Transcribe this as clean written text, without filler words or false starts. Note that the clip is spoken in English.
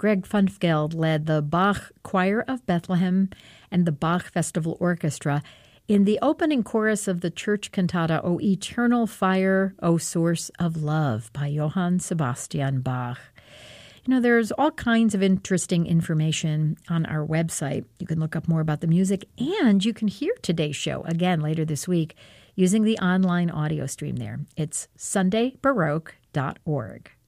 Greg Funfgeld led the Bach Choir of Bethlehem and the Bach Festival Orchestra in the opening chorus of the church cantata O Eternal Fire, O Source of Love by Johann Sebastian Bach. You know, there's all kinds of interesting information on our website. You can look up more about the music, and you can hear today's show again later this week using the online audio stream there. It's sundaybaroque.org.